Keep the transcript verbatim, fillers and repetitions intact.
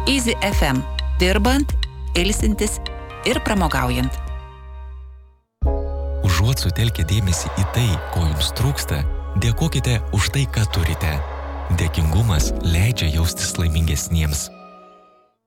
Easy F M. Dirbant, ilsintis ir pramogaujant. Užuot sutelkę dėmesį į tai, ko jums trūksta, dėkokite už tai, ką turite. Dėkingumas leidžia jaustis laimingesniems.